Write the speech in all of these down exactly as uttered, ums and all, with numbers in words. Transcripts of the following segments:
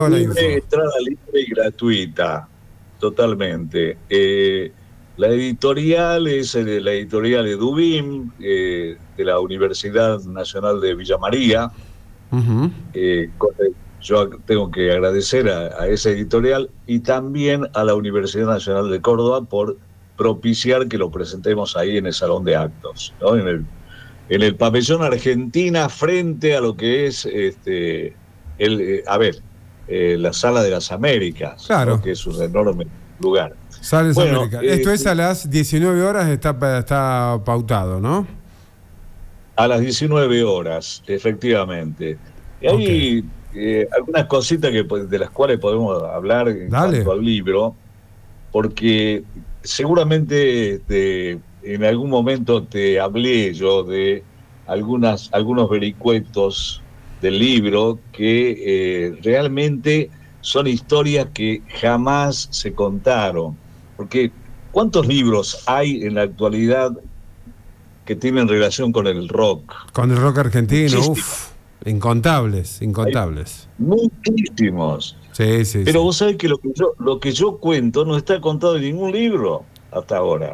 la info. Libre, entrada libre y gratuita, totalmente. Eh, la editorial es eh, la editorial Edubim, eh, de la Universidad Nacional de Villa María. Uh-huh. Eh, yo tengo que agradecer a, a esa editorial y también a la Universidad Nacional de Córdoba por propiciar que lo presentemos ahí en el Salón de Actos, ¿no? En el, en el pabellón Argentina, frente a lo que es, este, el, eh, a ver, eh, la Sala de las Américas, claro, ¿no? Que es un enorme lugar. Sales bueno, América. Eh, Esto es a las diecinueve horas, está, está pautado, ¿no? A las diecinueve horas, efectivamente. Y hay okay. eh, algunas cositas que, de las cuales podemos hablar en Dale. cuanto al libro, porque seguramente este, en algún momento te hablé yo de algunas, algunos vericuetos del libro que eh, realmente son historias que jamás se contaron. Porque ¿cuántos libros hay en la actualidad que tienen relación con el rock? Con el rock argentino, uff, incontables, incontables. Hay muchísimos. Sí, sí, Pero sí. vos sabés que lo que yo lo que yo cuento no está contado en ningún libro hasta ahora.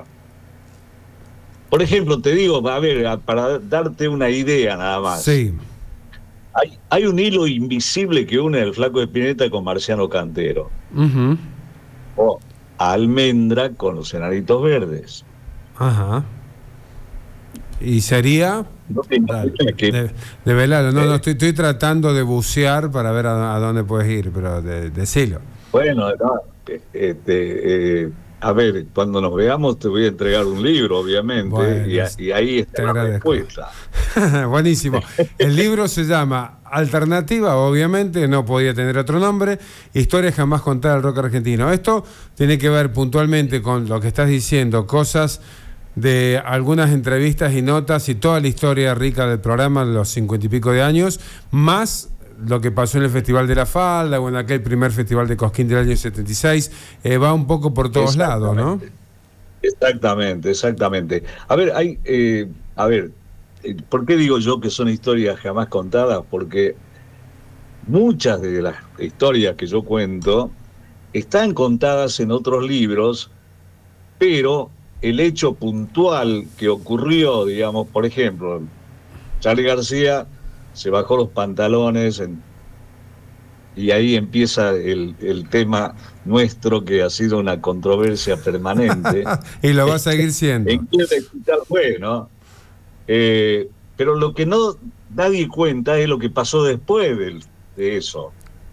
Por ejemplo, te digo, a ver, para darte una idea nada más. Sí. Hay, hay un hilo invisible que une el Flaco de Spinetta con Marciano Cantero. Uh-huh. O Almendra con los Enanitos Verdes. Ajá. ¿Y sería? No te imaginas que... De, de velarlo. No, eh, no, estoy, estoy tratando de bucear para ver a, a dónde puedes ir, pero de, decilo. Bueno, no, este, eh, a ver, cuando nos veamos te voy a entregar un libro, obviamente, bueno, y, a, y ahí está la respuesta. Buenísimo. El libro se llama Alternativa, obviamente, no podía tener otro nombre, Historias jamás contadas del rock argentino. Esto tiene que ver puntualmente con lo que estás diciendo, cosas de algunas entrevistas y notas y toda la historia rica del programa de los cincuenta y pico de años, más lo que pasó en el Festival de la Falda o en aquel primer Festival de Cosquín del año setenta y seis, eh, va un poco por todos lados, ¿no? Exactamente, exactamente. A ver, hay, eh, a ver, ¿por qué digo yo que son historias jamás contadas? Porque muchas de las historias que yo cuento están contadas en otros libros, pero el hecho puntual que ocurrió, digamos, por ejemplo, Charly García se bajó los pantalones en, y ahí empieza el, el tema nuestro que ha sido una controversia permanente. Y lo va a seguir siendo. ¿En qué recital fue, no? Eh, pero lo que no nadie cuenta es lo que pasó después de, de eso.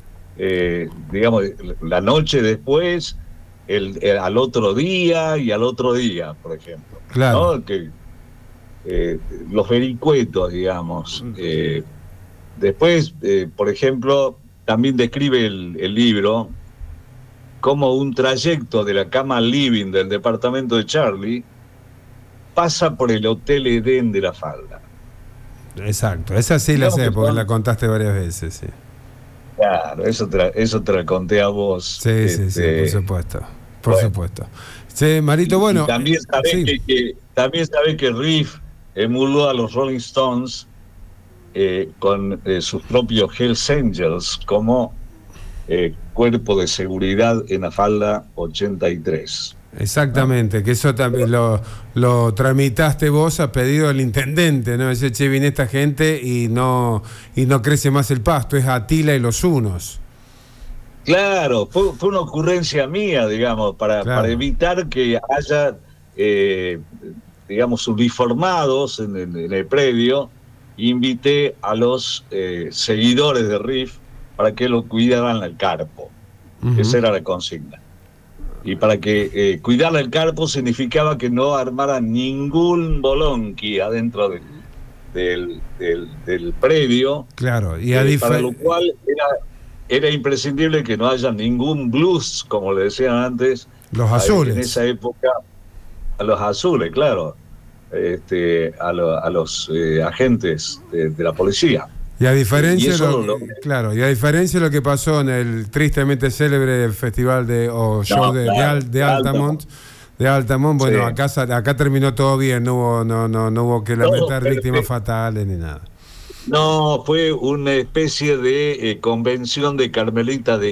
Eh, digamos, la noche después, el, el, al otro día y al otro día, por ejemplo. Claro. ¿No? Que, eh, los vericuetos, digamos. Eh, después, eh, por ejemplo, también describe el, el libro como un trayecto de la cama al living del departamento de Charly pasa por el Hotel Edén de la Falda. Exacto, esa sí la sé, porque la contaste varias veces, sí. Claro, eso te la, eso te la conté a vos. Sí, este, sí, sí, por supuesto, por bueno. supuesto. Sí, Marito, bueno. Y también sabés sí. que, que, también sabés que Riff emuló a los Rolling Stones eh, con eh, sus propios Hells Angels como eh, cuerpo de seguridad en la Falda ochenta y tres. Exactamente, que eso también lo, lo tramitaste vos a pedido del intendente, ¿no? Dice, che, viene esta gente y no, y no crece más el pasto, es Atila y los unos. Claro, fue, fue una ocurrencia mía, digamos, para, claro. para evitar que haya, eh, digamos, uniformados en el, en el predio. Invité a los eh, seguidores de Riff para que lo cuidaran al carpo. Uh-huh. Esa era la consigna. Y para que eh, cuidarle el carpo significaba que no armaran ningún bolonqui adentro del, del, del, del predio. Claro, y a eh, dif- para lo cual era, era imprescindible que no haya ningún blues, como le decían antes. Los azules. En esa época, a los azules, claro. Este, a, lo, a los eh, agentes de, de la policía. Y a diferencia y lo, lo, claro, y a diferencia de lo que pasó en el tristemente célebre festival de o show no, de, claro, de, Al, de Altamont, de Altamont, bueno, sí. acá acá terminó todo bien, no hubo no no no hubo que lamentar no, víctimas fatales ni nada. No, fue una especie de eh, convención de carmelitas